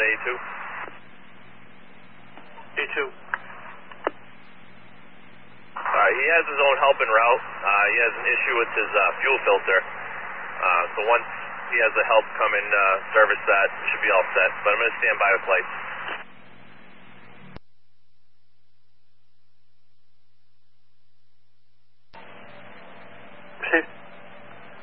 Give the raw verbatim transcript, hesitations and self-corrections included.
A two. A two. Uh, he has his own help en route. Uh, he has an issue with his uh, fuel filter. Uh, so once he has the help come and uh, service that, it should be all set. But I'm going to stand by with lights.